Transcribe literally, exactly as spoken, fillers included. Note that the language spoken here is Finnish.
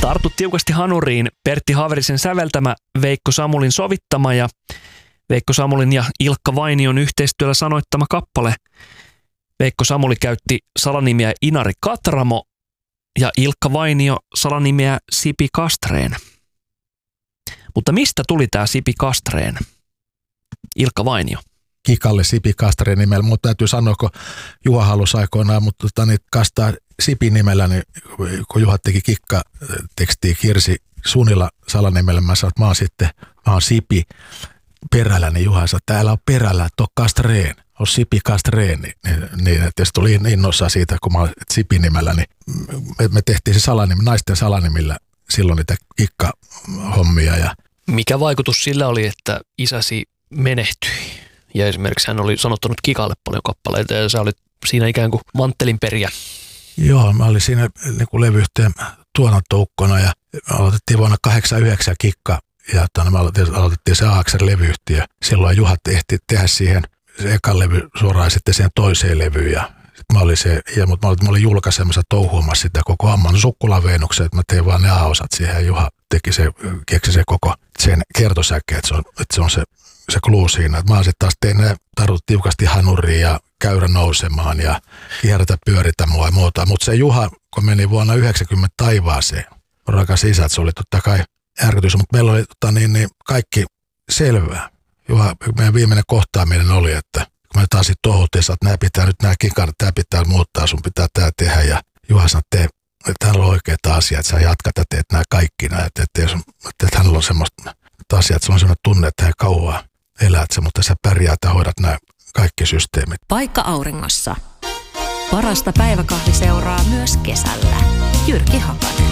Tartu tiukasti hanuriin, Pertti Haverisen säveltämä, Veikko Samulin sovittama ja Veikko Samulin ja Ilkka Vainion yhteistyöllä sanoittama kappale. Veikko Samuli käytti salanimiä Inari Katramo ja Ilkka Vainio salanimiä Sipi Kastreen. Mutta mistä tuli tämä Sipi Kastreen? Ilkka Vainio. Kikalle Sipi Kastreen nimellä, mutta täytyy sanoa, kun Juha halusi aikoinaan, mutta tota, niin kastaa Sipi nimellä, niin kun Juha teki kikkatekstiä Kirsi Sunila salanimellä, mä sanoin, että mä oon sitten, mä oon Sipi perällä, niin Juha sanoi, että täällä on perällä, että on Kastreen, on Sipi Kastreen, niin, niin että jos tuli innossa siitä, kun mä oon Sipi nimellä, niin me, me tehtiin se salanim, naisten salanimillä silloin niitä kikkahommia. Ja mikä vaikutus sillä oli, että isäsi menehtyi? Ja esimerkiksi hän oli sanottanut Kikalle paljon kappaleita ja sä olit siinä ikään kuin manttelinperiä. Joo, mä olin siinä niin kuin levyyhtiön tuotantoukkona ja aloitettiin vuonna kahdeksankymmentäyhdeksän Kikka ja me aloitettiin se A X R-levyyhtiö. Silloin Juha ehti tehdä siihen se ekan levy suoraan sitten siihen toiseen levyyn ja mä olin se, ja, mutta mä olin, mä olin julkaisemassa touhuamassa sitä koko Amman Sukkulaveenuksen, että mä tein vaan ne A-osat siihen ja Juha teki se, keksi se koko sen kertosäke, että se on, että se on se se kluu siinä, että mä sitten taas tein ne tarvitut tiukasti hanuriin ja käyrä nousemaan ja kierrätä pyöritä mua ja muuta. Mutta se Juha, kun meni vuonna yhdeksänkymmentä taivaaseen, rakas isä, että se oli totta kai järkytys, mutta meillä oli tota, niin, niin, kaikki selvää. Juha, meidän viimeinen kohtaaminen oli, että kun me taas sitten tohuttiin, että nämä pitää nyt nämä kikarat, tämä pitää muuttaa, sun pitää tämä tehdä ja Juha sanoi, että, että hänellä on oikeita asiaa, että sä jatkat ja teet nämä kaikki nämä, että, että, että, että hänellä on semmoista asiaa, että se on semmoinen tunne, että hän kauaa elät sä, mutta sä pärjäät ja hoidat nämä kaikki systeemit. Paikka auringossa. Parasta päiväkahviseuraa myös kesällä. Jyrki Haka.